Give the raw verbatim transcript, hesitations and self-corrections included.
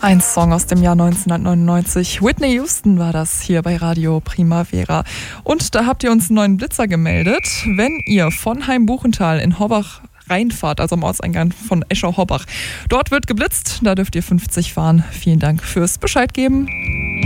Ein Song aus dem Jahr neunzehnhundertneunundneunzig. Whitney Houston war das hier bei Radio Primavera. Und da habt ihr uns einen neuen Blitzer gemeldet. Wenn ihr von Heimbuchental in Horbach reinfahrt, also am Ortseingang von Eschau-Horbach, dort wird geblitzt, da dürft ihr fünfzig fahren. Vielen Dank fürs Bescheid geben.